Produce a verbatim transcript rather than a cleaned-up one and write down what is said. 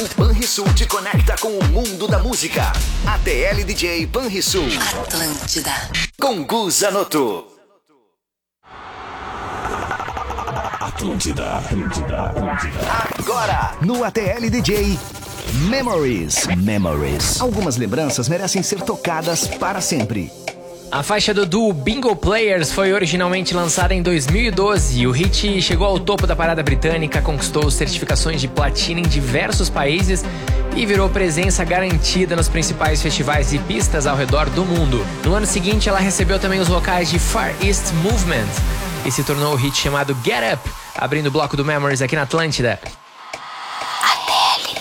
O Banrisul te conecta com o mundo da música. A T L D J Banrisul. Atlântida. Com Gu Zanotto. Atlântida, Atlântida, Atlântida. Agora, no A T L D J Memories. Memories. Algumas lembranças merecem ser tocadas para sempre. A faixa do duo Bingo Players foi originalmente lançada em dois mil e doze. O hit chegou ao topo da parada britânica, conquistou certificações de platina em diversos países e virou presença garantida nos principais festivais e pistas ao redor do mundo. No ano seguinte, ela recebeu também os vocais de Far East Movement e se tornou o hit chamado Get Up, abrindo o bloco do Memories aqui na Atlântida.